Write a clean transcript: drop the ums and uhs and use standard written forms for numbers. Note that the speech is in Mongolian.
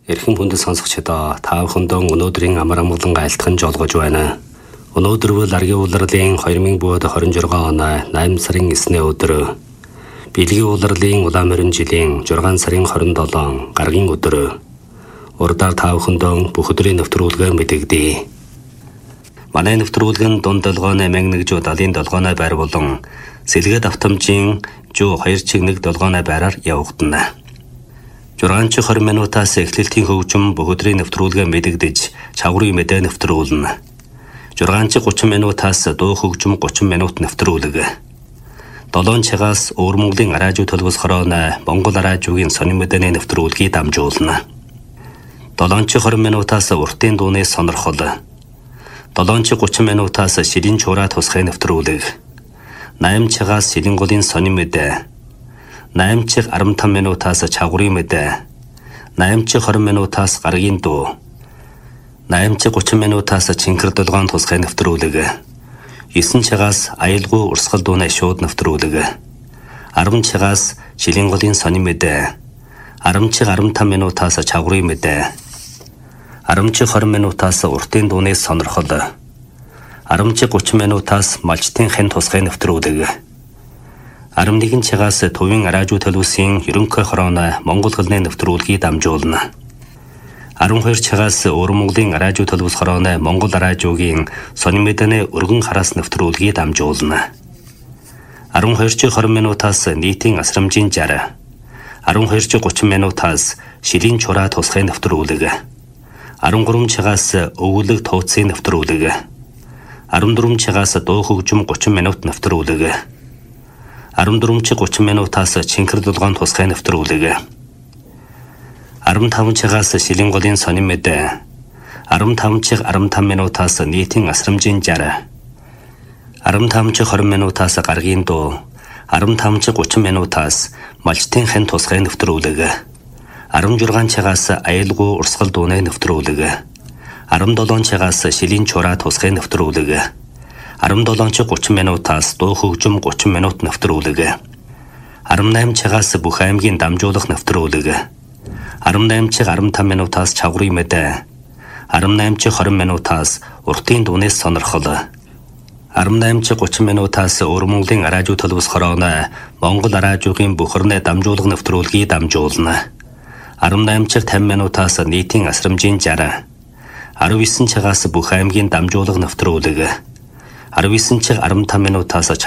Эрхэм хүндэт сонсогчдоо та бүхэндээ өнөөдрийн амар амгалан айлтган жолгож байна. Өнөөдөр бол Аргийн улирлын 2026 оны 8 сарын 9-ний өдөр. Билгийн улирлын улаан морин жилийн 6 сарын 27 гаргийн өдөр. Урдаар та бүхэндээ бүх өдрийн нэвтрүүлгээ мэдэгдэе. Манай нэвтрүүлэг нь дунд долгооны мянга жуу 77 байр болон сэлгээд автомжийн жуу 2.1 долгооны байраар явагдана. 6-20 минутаас эхлэлтийн хөгжим бүх өдрийн нэвтрүүлгээ мэдэгдэж чаврын мэдээ нэвтрүүлнэ. 6-30 минутаас дуу хөгжим 30 минут нэвтрүүлэг. 7 цагаас Өвөр Монголын радио төлбөс хорооны Монгол радиогийн сонин мэдээний нэвтрүүлгийг дамжуулна. 7-20 минутаас уртын дууны сонирхол. 7-30 минутаас шилэн чураа тусгай нэвтрүүлэг. 8 цагаас шилэн голын сонин мэдээ. 8:15 минутаас чаврын мэдээ. 8:20 минутаас гаргийн дуу. 8:30 минутаас чинхэр долгоон тусгай нэвтрүүлэг. 9 цагаас аялгүй урсгал дууны шууд нэвтрүүлэг. 10 цагаас шилэн голын сонин мэдээ. 10:15 минутаас чаврын мэдээ. 10:20 минутаас уртын дууны сонирхол. 10:30 минутаас малчтын хэн тусгай нэвтрүүлэг. 11 цагаас төвийн радио төлөвсийн ерөнхий хорооны Монгол хэлний нэвтрүүлгийг дамжуулна. 12 цагаас Өвөр Монголын радио төлөвс хорооны Монгол радиогийн сонин мэдээний өргөн хараас нэвтрүүлгийг дамжуулна. 12:20 минутаас нийтийн асрамжийн 60. 12:30 минутаас шилэн чураа тусгай нэвтрүүлэг. 13 цагаас өвөлөг тууцын нэвтрүүлэг. 14 цагаас дуу хөгжим 30 минут нэвтрүүлэг. 14:30 минутаас чинхэр долгоон тусгай нэвтрүүлэг. 15 цагаас шилэн голын сонин мэдээ. 15:15 минутаас нийтийн асрамжийн 60. 15:20 минутаас гаргийн дуу. 15:30 минутаас малчтын хэн тусгай нэвтрүүлэг. 16 цагаас аялгүй урсгал дууны нэвтрүүлэг. 17 цагаас шилэн чураа тусгай нэвтрүүлэг. 17:30 минутаас дуу хөгжим 30 минут нэвтрүүлэг. 18 цагаас бүх аймгийн дамжуулах нэвтрүүлэг. 18:15 минутаас чаврын мэдээ. 18:20 минутаас уртын дууны сонирхол. 18:30 минутаас Өвөр Монголын радио төлөвс хорооны Монгол радиогийн бүхэрний дамжуулах нэвтрүүлгийг дамжуулна. 18:50 минутаас нийтийн асрамжийн 60. 19 цагаас бүх аймгийн дамжуулах нэвтрүүлэг. 19:15 минутаас